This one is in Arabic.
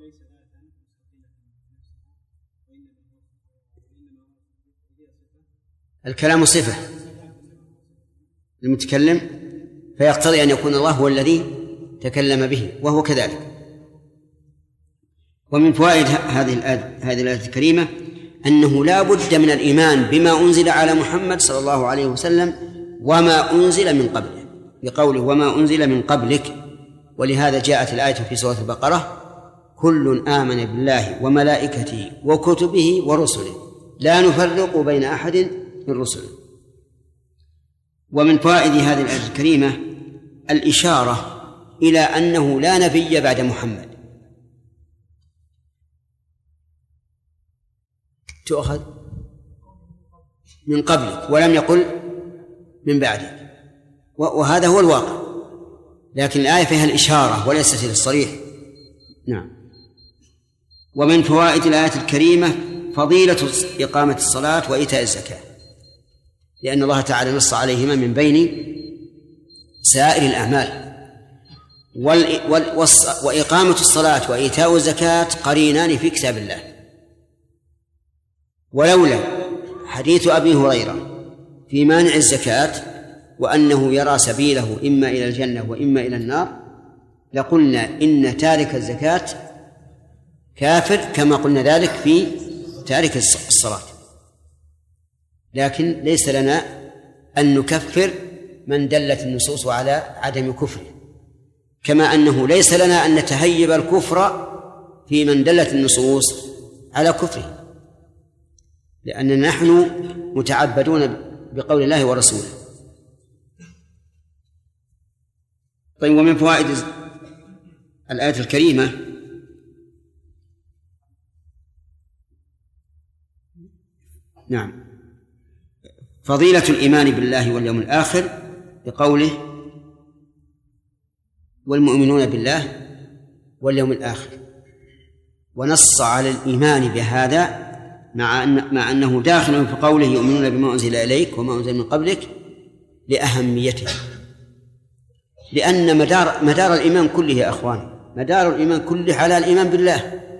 الكلام صفة المتكلم، فيقتضي أن يكون الله هو الذي تكلم به، وهو كذلك. ومن فوائد هذه الآية الكريمة أنه لا بد من الإيمان بما أنزل على محمد صلى الله عليه وسلم وما أنزل من قبله، بقوله وما أنزل من قبلك. ولهذا جاءت الآية في سورة البقرة: كل آمن بالله وملائكته وكتبه ورسله لا نفرق بين أحد من رسله. ومن فوائد هذه الآية الكريمة الإشارة إلى أنه لا نبي بعد محمد، تؤخذ من قبلك ولم يقل من بعدك، وهذا هو الواقع، لكن الآية فيها الإشارة وليست الصريح. نعم. ومن فوائد الآية الكريمة فضيلة إقامة الصلاة وإيتاء الزكاة، لأن الله تعالى نص عليهما من بين سائر الأعمال. وإقامة الصلاة وإيتاء الزكاة قرينان في كتاب الله، ولولا حديث أبي هريرة في مانع الزكاة وأنه يرى سبيله إما إلى الجنة وإما إلى النار لقلنا إن تارك الزكاة كافر، كما قلنا ذلك في تارك الصلاة. لكن ليس لنا أن نكفر من دلت النصوص على عدم كفره، كما أنه ليس لنا أن نتهيب الكفر في من دلت النصوص على كفره، لأننا نحن متعبدون بقول الله ورسوله. طيب، ومن فوائد الآية الكريمة نعم فضيلة الإيمان بالله واليوم الآخر، بقوله والمؤمنون بالله واليوم الآخر، ونص على الإيمان بهذا مع أنه داخل في قوله يؤمنون بما أنزل إليك وما أنزل من قبلك لأهميته، لأن مدار الإيمان كله يا أخوان، مدار الإيمان كله على الإيمان بالله